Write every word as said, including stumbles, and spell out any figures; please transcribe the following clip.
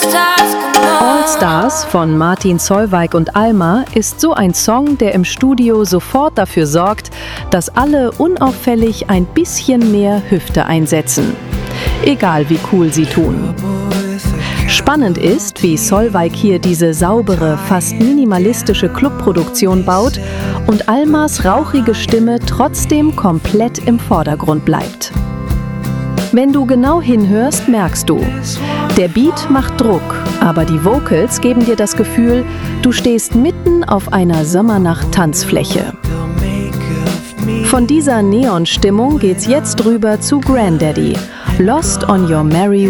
All Stars von Martin Solveig und Alma ist so ein Song, der im Studio sofort dafür sorgt, dass alle unauffällig ein bisschen mehr Hüfte einsetzen. Egal wie cool sie tun. Spannend ist, wie Solveig hier diese saubere, fast minimalistische Clubproduktion baut und Almas rauchige Stimme trotzdem komplett im Vordergrund bleibt. Wenn du genau hinhörst, merkst du, der Beat macht Druck, aber die Vocals geben dir das Gefühl, du stehst mitten auf einer Sommernacht-Tanzfläche. Von dieser Neon-Stimmung geht's jetzt rüber zu Grandaddy, Lost on Your Merry